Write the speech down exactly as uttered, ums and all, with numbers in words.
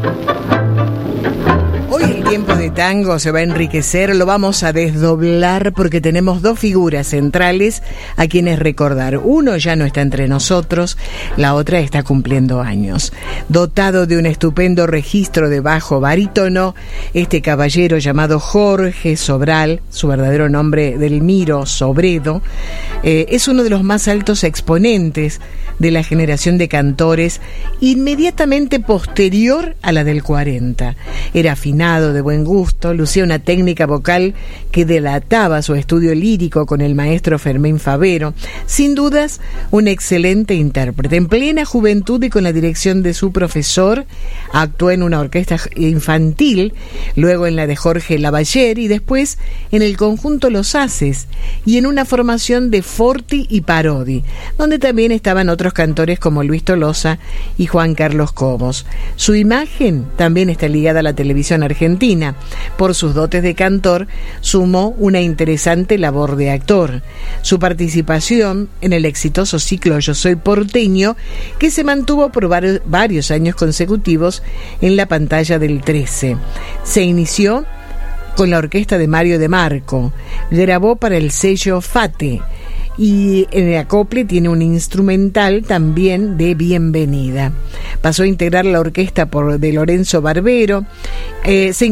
Hoy el tiempo de tango se va a enriquecer, lo vamos a desdoblar porque tenemos dos figuras centrales a quienes recordar. Uno ya no está entre nosotros, la otra está cumpliendo años. Dotado de un estupendo registro de bajo barítono, este caballero llamado Jorge Sobral, su verdadero nombre Delmiro Sobredo, eh, es uno de los más altos exponentes de la generación de cantores inmediatamente posterior a la del cuarenta. Era afinado, de buen gusto, lucía una técnica vocal que delataba su estudio lírico con el maestro Fermín Favero. Sin dudas, un excelente intérprete. En plena juventud y con la dirección de su profesor, actuó en una orquesta infantil, luego en la de Jorge Lavaller y después en el conjunto Los Haces y en una formación de Forti y Parodi, donde también estaban otros cantores como Luis Tolosa y Juan Carlos Cobos. Su imagen también está ligada a la televisión argentina. Por sus dotes de cantor, sumó una interesante labor de actor. Su participación en el exitoso ciclo Yo Soy Porteño, que se mantuvo por var- varios años consecutivos en la pantalla del trece. Se inició con la orquesta de Mario de Marco, grabó para el sello Fate, y en el acople tiene un instrumental también de Bienvenida. Pasó a integrar la orquesta por de Lorenzo Barbero, eh, se